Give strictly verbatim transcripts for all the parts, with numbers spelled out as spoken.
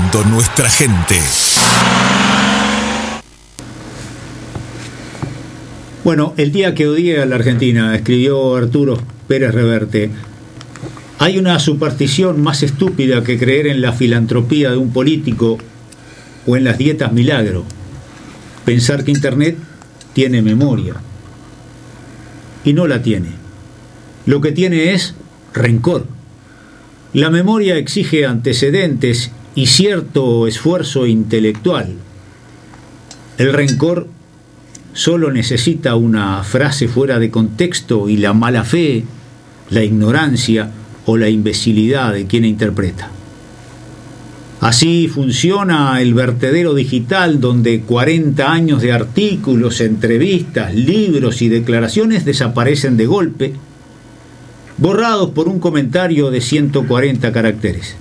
Uniendo nuestra gente. Bueno, el día que odié a la Argentina, escribió Arturo Pérez Reverte. Hay una superstición más estúpida que creer en la filantropía de un político o en las dietas milagro. Pensar que Internet tiene memoria. Y no la tiene. Lo que tiene es rencor. La memoria exige antecedentes y cierto esfuerzo intelectual. El rencor solo necesita una frase fuera de contexto y la mala fe, la ignorancia o la imbecilidad de quien interpreta. Así funciona el vertedero digital, donde cuarenta años de artículos, entrevistas, libros y declaraciones desaparecen de golpe, borrados por un comentario de ciento cuarenta caracteres.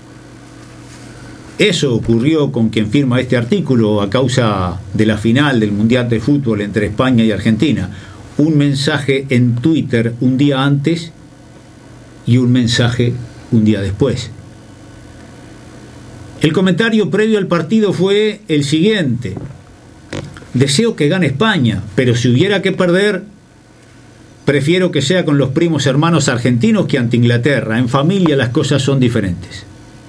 Eso ocurrió con quien firma este artículo a causa de la final del Mundial de Fútbol entre España y Argentina. Un mensaje en Twitter un día antes y un mensaje un día después. El comentario previo al partido fue el siguiente: deseo que gane España, pero si hubiera que perder, prefiero que sea con los primos hermanos argentinos que ante Inglaterra. En familia las cosas son diferentes.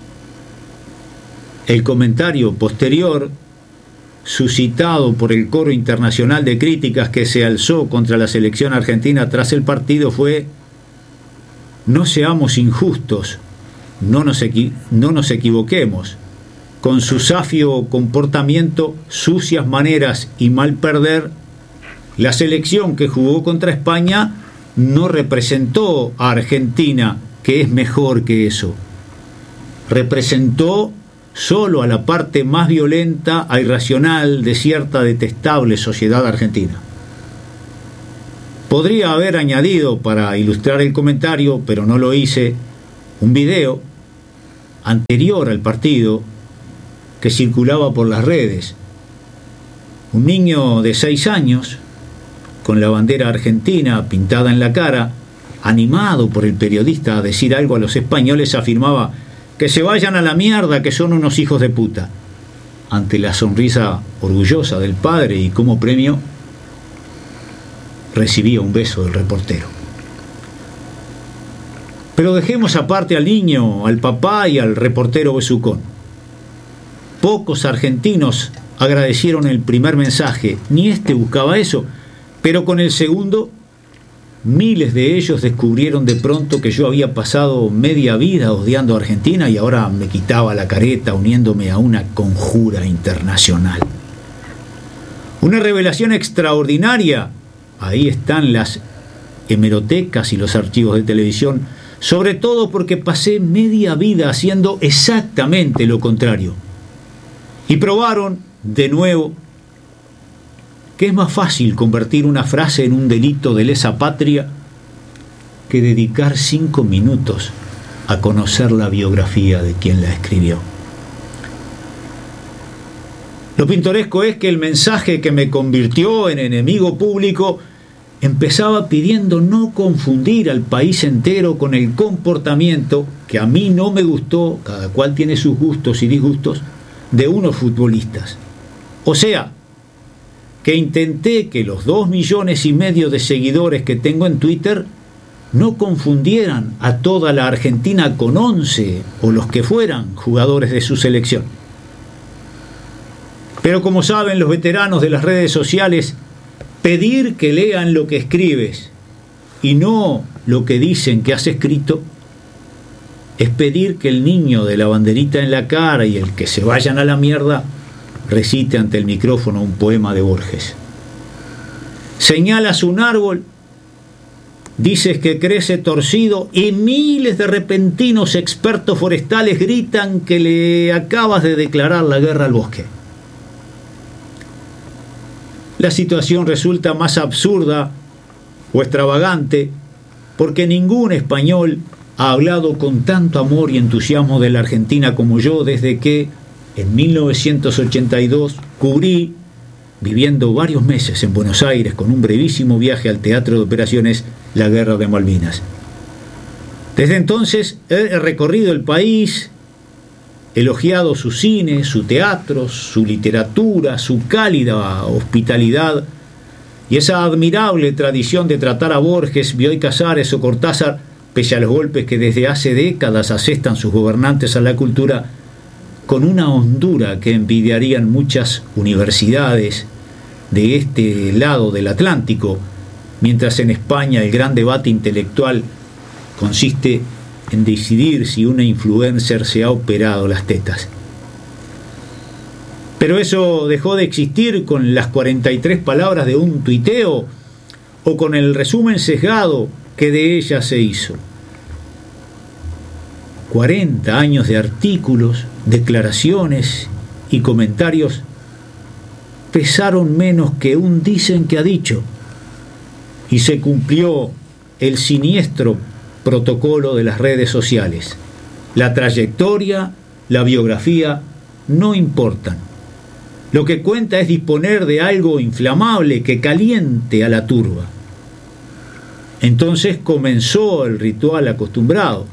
El comentario posterior, suscitado por el coro internacional de críticas que se alzó contra la selección argentina tras el partido, fue: no seamos injustos, no nos, equi- no nos equivoquemos. Con su safio comportamiento, sucias maneras y mal perder, la selección que jugó contra España no representó a Argentina, que es mejor que eso. Representó solo a la parte más violenta e irracional de cierta detestable sociedad argentina. Podría haber añadido, para ilustrar el comentario, pero no lo hice, un video anterior al partido que circulaba por las redes. Un niño de seis años, con la bandera argentina pintada en la cara, animado por el periodista a decir algo a los españoles, afirmaba: que se vayan a la mierda, que son unos hijos de puta. Ante la sonrisa orgullosa del padre, y como premio recibía un beso del reportero. Pero dejemos aparte al niño, al papá y al reportero besucón. Pocos argentinos agradecieron el primer mensaje, ni este buscaba eso, pero con el segundo, miles de ellos descubrieron de pronto que yo había pasado media vida odiando a Argentina y ahora me quitaba la careta uniéndome a una conjura internacional. Una revelación extraordinaria. Ahí están las hemerotecas y los archivos de televisión, sobre todo porque pasé media vida haciendo exactamente lo contrario. Y probaron, de nuevo, que es más fácil convertir una frase en un delito de lesa patria que dedicar cinco minutos a conocer la biografía de quien la escribió. Lo pintoresco es que el mensaje que me convirtió en enemigo público empezaba pidiendo no confundir al país entero con el comportamiento, que a mí no me gustó, cada cual tiene sus gustos y disgustos, de unos futbolistas. O sea, que intenté que los dos millones y medio de seguidores que tengo en Twitter no confundieran a toda la Argentina con once o los que fueran jugadores de su selección. Pero como saben los veteranos de las redes sociales, pedir que lean lo que escribes y no lo que dicen que has escrito es pedir que el niño de la banderita en la cara y el que se vayan a la mierda recite ante el micrófono un poema de Borges. Señalas un árbol, dices que crece torcido y miles de repentinos expertos forestales gritan que le acabas de declarar la guerra al bosque. La situación resulta más absurda o extravagante porque ningún español ha hablado con tanto amor y entusiasmo de la Argentina como yo desde que en mil novecientos ochenta y dos cubrí, viviendo varios meses en Buenos Aires con un brevísimo viaje al Teatro de Operaciones, la Guerra de Malvinas. Desde entonces he recorrido el país elogiado su cine, su teatro, su literatura, su cálida hospitalidad y esa admirable tradición de tratar a Borges, Bioy Casares o Cortázar, pese a los golpes que desde hace décadas asestan sus gobernantes a la cultura, con una hondura que envidiarían muchas universidades de este lado del Atlántico, mientras en España el gran debate intelectual consiste en decidir si una influencer se ha operado las tetas. Pero eso dejó de existir con las cuarenta y tres palabras de un tuiteo o con el resumen sesgado que de ella se hizo. cuarenta años de artículos, declaraciones y comentarios pesaron menos que un dicen que ha dicho, y se cumplió el siniestro protocolo de las redes sociales. La trayectoria, la biografía no importan. Lo que cuenta es disponer de algo inflamable que caliente a la turba. Entonces comenzó el ritual acostumbrado.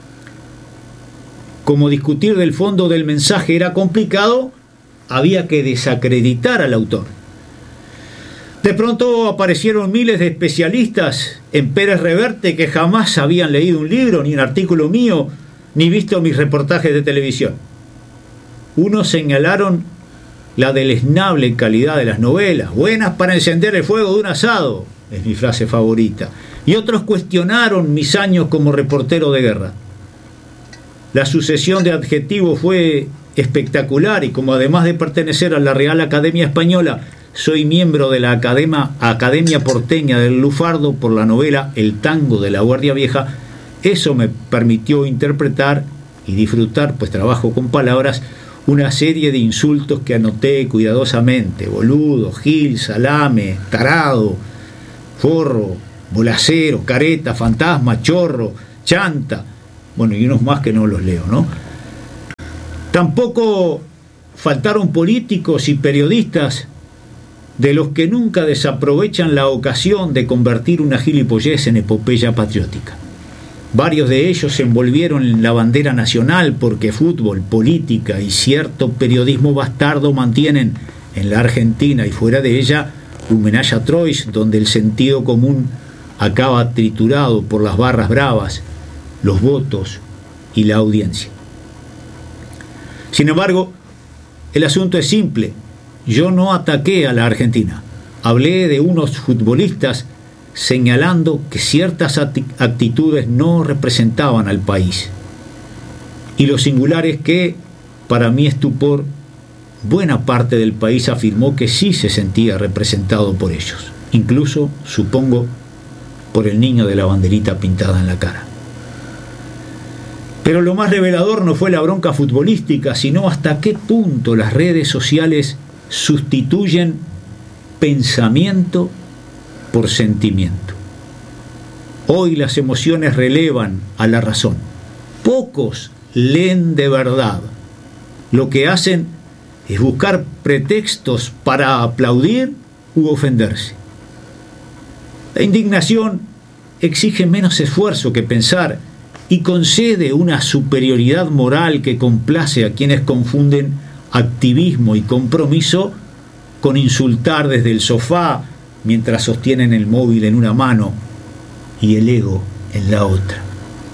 Como discutir del fondo del mensaje era complicado, había que desacreditar al autor. De pronto aparecieron miles de especialistas en Pérez Reverte que jamás habían leído un libro, ni un artículo mío, ni visto mis reportajes de televisión. Unos señalaron la deleznable calidad de las novelas, buenas para encender el fuego de un asado, es mi frase favorita, y otros cuestionaron mis años como reportero de guerra. La sucesión de adjetivos fue espectacular y como además de pertenecer a la Real Academia Española, soy miembro de la Academia, Academia Porteña del Lufardo por la novela El tango de la Guardia Vieja, eso me permitió interpretar y disfrutar, pues trabajo con palabras, una serie de insultos que anoté cuidadosamente: boludo, gil, salame, tarado, forro, bolacero, careta, fantasma, chorro, chanta, bueno, y unos más que no los leo, ¿no? Tampoco faltaron políticos y periodistas de los que nunca desaprovechan la ocasión de convertir una gilipollez en epopeya patriótica. Varios de ellos se envolvieron en la bandera nacional porque fútbol, política y cierto periodismo bastardo mantienen en la Argentina y fuera de ella un menage à trois donde el sentido común acaba triturado por las barras bravas, los votos y la audiencia. Sin embargo, el asunto es simple. Yo no ataqué a la Argentina. Hablé de unos futbolistas señalando que ciertas actitudes no representaban al país. Y lo singular es que, para mi estupor, buena parte del país afirmó que sí se sentía representado por ellos. Incluso, supongo, por el niño de la banderita pintada en la cara. Pero lo más revelador no fue la bronca futbolística, sino hasta qué punto las redes sociales sustituyen pensamiento por sentimiento. Hoy las emociones relevan a la razón. Pocos leen de verdad. Lo que hacen es buscar pretextos para aplaudir u ofenderse. La indignación exige menos esfuerzo que pensar y concede una superioridad moral que complace a quienes confunden activismo y compromiso con insultar desde el sofá mientras sostienen el móvil en una mano y el ego en la otra.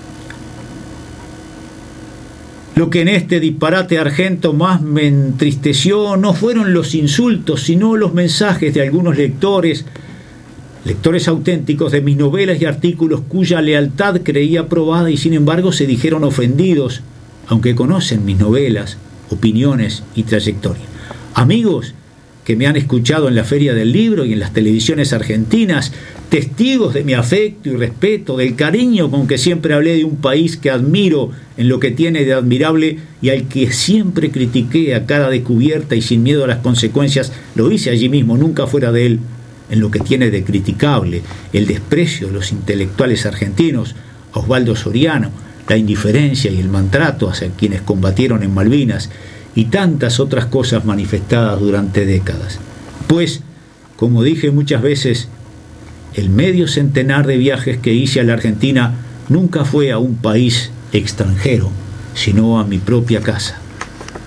Lo que en este disparate argento más me entristeció no fueron los insultos, sino los mensajes de algunos lectores, lectores auténticos de mis novelas y artículos cuya lealtad creía probada y sin embargo se dijeron ofendidos, aunque conocen mis novelas, opiniones y trayectoria. Amigos que me han escuchado en la Feria del Libro y en las televisiones argentinas, testigos de mi afecto y respeto, del cariño con que siempre hablé de un país que admiro en lo que tiene de admirable y al que siempre critiqué a cara descubierta y sin miedo a las consecuencias, lo hice allí mismo, nunca fuera de él, en lo que tiene de criticable, el desprecio de los intelectuales argentinos, a Osvaldo Soriano, la indiferencia y el maltrato hacia quienes combatieron en Malvinas y tantas otras cosas manifestadas durante décadas. Pues, como dije muchas veces, el medio centenar de viajes que hice a la Argentina nunca fue a un país extranjero, sino a mi propia casa,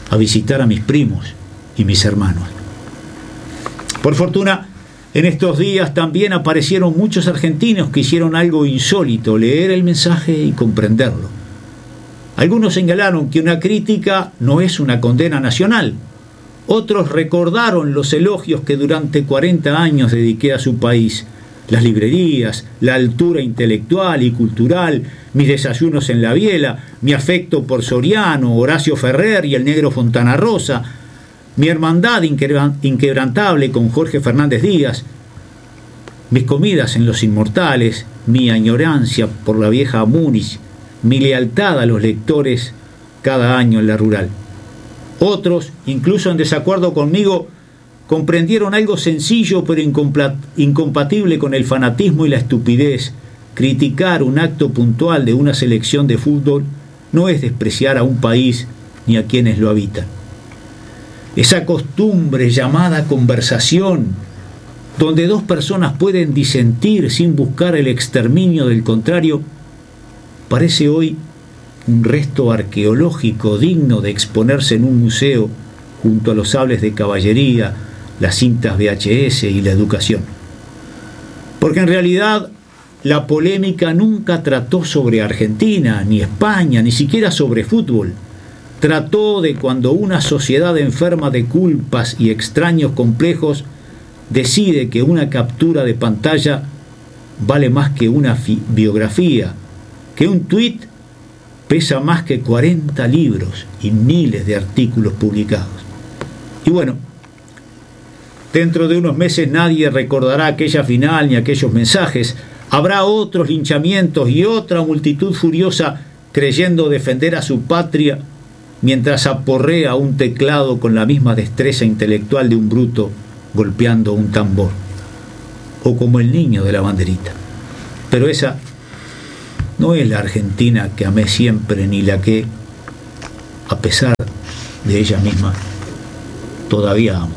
a visitar a mis primos y mis hermanos. Por fortuna, en estos días también aparecieron muchos argentinos que hicieron algo insólito: leer el mensaje y comprenderlo. Algunos señalaron que una crítica no es una condena nacional. Otros recordaron los elogios que durante cuarenta años dediqué a su país: las librerías, la altura intelectual y cultural, mis desayunos en la biela, mi afecto por Soriano, Horacio Ferrer y el negro Fontana Rosa, mi hermandad inquebrantable con Jorge Fernández Díaz, mis comidas en Los Inmortales, mi añorancia por la vieja Múnich, mi lealtad a los lectores cada año en La Rural. Otros, incluso en desacuerdo conmigo, comprendieron algo sencillo pero incompatible con el fanatismo y la estupidez. Criticar un acto puntual de una selección de fútbol no es despreciar a un país ni a quienes lo habitan. Esa costumbre llamada conversación, donde dos personas pueden disentir sin buscar el exterminio del contrario, parece hoy un resto arqueológico digno de exponerse en un museo junto a los sables de caballería, las cintas V H S y la educación. Porque en realidad la polémica nunca trató sobre Argentina, ni España, ni siquiera sobre fútbol. Trató de cuando una sociedad enferma de culpas y extraños complejos decide que una captura de pantalla vale más que una biografía, que un tuit pesa más que cuarenta libros y miles de artículos publicados. Y bueno, dentro de unos meses nadie recordará aquella final ni aquellos mensajes. Habrá otros linchamientos y otra multitud furiosa creyendo defender a su patria mientras aporrea un teclado con la misma destreza intelectual de un bruto golpeando un tambor, o como el niño de la banderita. Pero esa no es la Argentina que amé siempre, ni la que, a pesar de ella misma, todavía amo.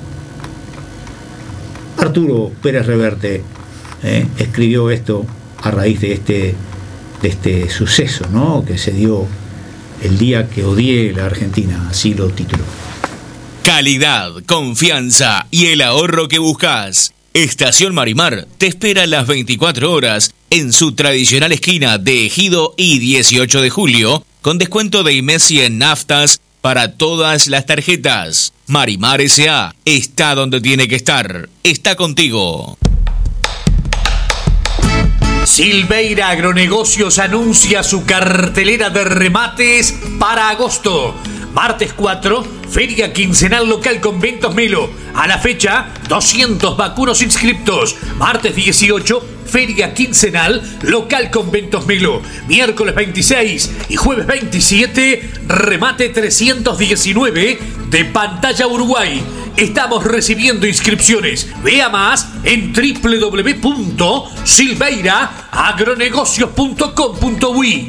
Arturo Pérez Reverte eh, escribió esto a raíz de este, de este suceso, ¿no?, que se dio el día que odié la Argentina, así lo tituló. Calidad, confianza y el ahorro que buscas. Estación Marimar te espera las veinticuatro horas en su tradicional esquina de Ejido y dieciocho de julio, con descuento de Imesi en naftas para todas las tarjetas. Marimar S A está donde tiene que estar. Está contigo. Silveira Agronegocios anuncia su cartelera de remates para agosto. Martes cuatro, Feria Quincenal Local Conventos Melo. A la fecha, doscientos vacunos inscriptos. Martes dieciocho, Feria Quincenal Local Conventos Melo. Miércoles veintiséis y jueves veintisiete, remate trescientos diecinueve de Pantalla Uruguay. Estamos recibiendo inscripciones. Vea más en doble u doble u doble u punto silveira agronegocios punto com punto uy.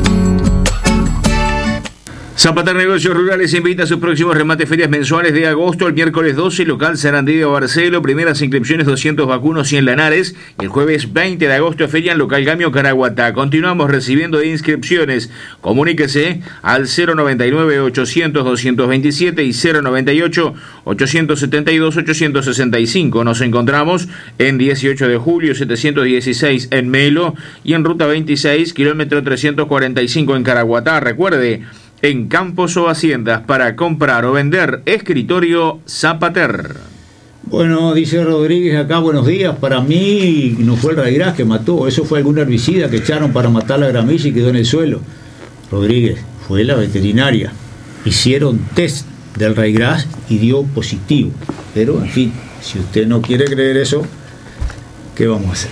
Zapater Negocios Rurales invita a sus próximos remates ferias mensuales de agosto. El miércoles doce, local Sarandí de Barcelo, primeras inscripciones doscientos vacunos y en Lanares. Y el jueves veinte de agosto, feria en local Gamio Caraguatá. Continuamos recibiendo inscripciones. Comuníquese al cero noventa y nueve, ochocientos, doscientos veintisiete y cero noventa y ocho, ochocientos setenta y dos, ochocientos sesenta y cinco. Nos encontramos en dieciocho de julio, setecientos dieciséis en Melo y en ruta veintiséis, kilómetro trescientos cuarenta y cinco en Caraguatá. Recuerde, en campos o haciendas para comprar o vender, escritorio Zapater. Bueno, dice Rodríguez acá, buenos días. Para mí no fue el raigras que mató, eso fue algún herbicida que echaron para matar la gramilla y quedó en el suelo. Rodríguez, fue la veterinaria. Hicieron test del raigras y dio positivo. Pero, en fin, si usted no quiere creer eso, ¿qué vamos a hacer?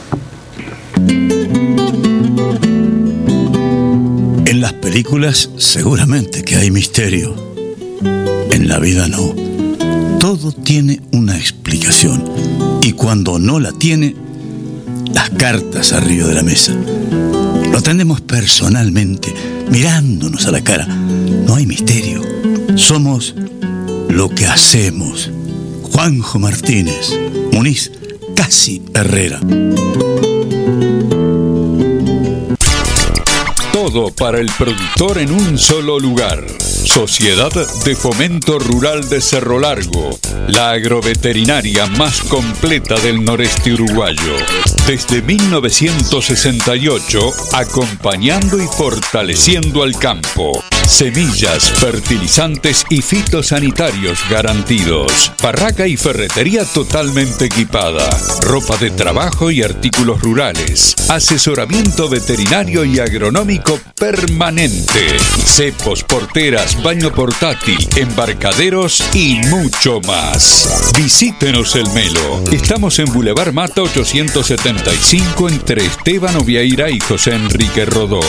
En las películas seguramente que hay misterio. En la vida no. Todo tiene una explicación. Y cuando no la tiene, las cartas arriba de la mesa. Lo atendemos personalmente, mirándonos a la cara. No hay misterio. Somos lo que hacemos. Juanjo Martínez, Muniz Casi Herrera. Todo para el productor en un solo lugar. Sociedad de Fomento Rural de Cerro Largo, la agroveterinaria más completa del noreste uruguayo. Desde mil novecientos sesenta y ocho, acompañando y fortaleciendo al campo. Semillas, fertilizantes y fitosanitarios garantidos. Barraca y ferretería totalmente equipada. Ropa de trabajo y artículos rurales. Asesoramiento veterinario y agronómico permanente. Cepos, porteras, baño portátil, embarcaderos y mucho más. Visítenos el Melo. Estamos en Boulevard Mata ochocientos setenta y cinco entre Esteban Oviaira y José Enrique Rodó.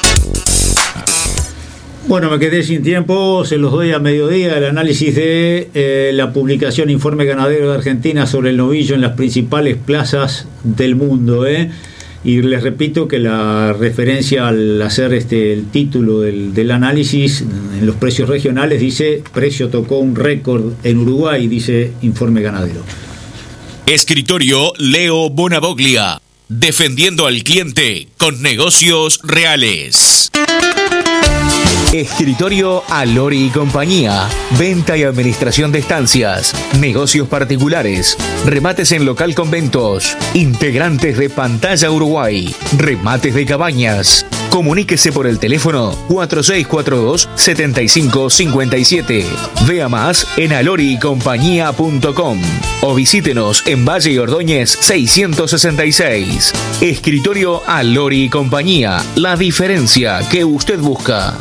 Bueno, me quedé sin tiempo, se los doy a mediodía el análisis de eh, la publicación Informe Ganadero de Argentina sobre el novillo en las principales plazas del mundo, ¿eh? Y les repito que la referencia al hacer este el título del, del análisis en los precios regionales dice: precio tocó un récord en Uruguay, dice Informe Ganadero. Escritorio Leo Bonavoglia, defendiendo al cliente con negocios reales. Escritorio Alori y Compañía, venta y administración de estancias, negocios particulares, remates en local conventos, integrantes de Pantalla Uruguay, remates de cabañas. Comuníquese por el teléfono cuatro seis cuatro dos, siete cinco cinco siete. Vea más en alori y compañía punto com o visítenos en Valle y Ordóñez seiscientos sesenta y seis. Escritorio Alori y Compañía, la diferencia que usted busca.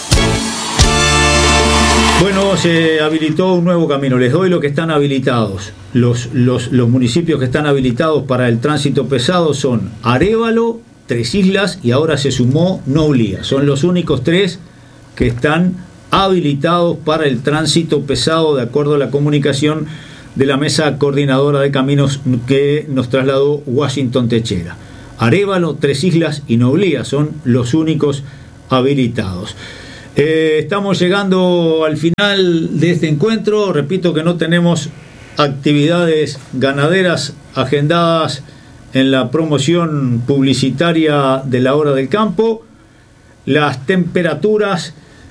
Bueno, se habilitó un nuevo camino. Les doy lo que están habilitados. Los, los, los municipios que están habilitados para el tránsito pesado son Arévalo, Tres Islas y ahora se sumó Noblía. Son los únicos tres que están habilitados para el tránsito pesado de acuerdo a la comunicación de la mesa coordinadora de caminos que nos trasladó Washington Techera. Arévalo, Tres Islas y Noblía son los únicos habilitados. Eh, estamos llegando al final de este encuentro. Repito que no tenemos actividades ganaderas agendadas en la promoción publicitaria de la Hora del Campo. Las temperaturas